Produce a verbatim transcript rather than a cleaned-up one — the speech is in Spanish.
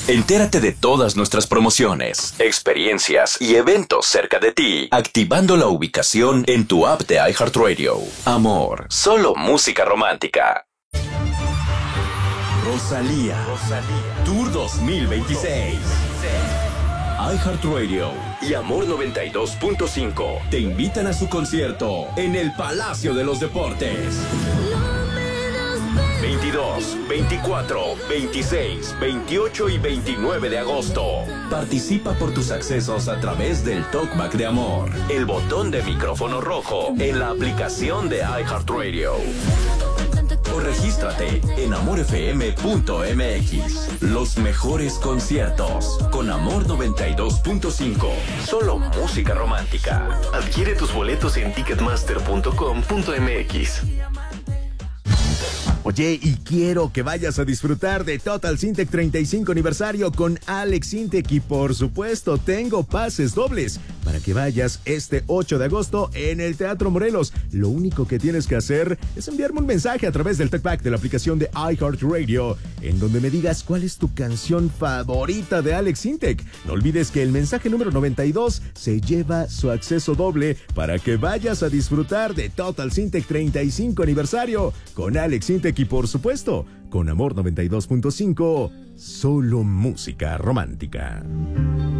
Entérate de todas nuestras promociones, experiencias y eventos cerca de ti, activando la ubicación en tu app de iHeartRadio. Amor, solo música romántica. Rosalía, Rosalía. Tour dos mil veintiséis. iHeartRadio y Amor noventa y dos punto cinco te invitan a su concierto en el Palacio de los Deportes. veintidós, veinticuatro, veintiséis, veintiocho y veintinueve de agosto. Participa por tus accesos a través del Talkback de Amor, el botón de micrófono rojo en la aplicación de iHeartRadio. O regístrate en amor f m punto m x. Los mejores conciertos con Amor noventa y dos punto cinco. Solo música romántica. Adquiere tus boletos en ticketmaster punto com punto m x. Oye, y quiero que vayas a disfrutar de Total Syntec treinta y cinco aniversario con Alex Sintek y por supuesto tengo pases dobles para que vayas este ocho de agosto en el Teatro Morelos. Lo único que tienes que hacer es enviarme un mensaje a través del Talkback de la aplicación de iHeartRadio en donde me digas cuál es tu canción favorita de Alex Sintek. No olvides que el mensaje número noventa y dos se lleva su acceso doble para que vayas a disfrutar de Total Syntec treinta y cinco aniversario con Alex Sintek y por supuesto, con Amor noventa y dos punto cinco, solo música romántica.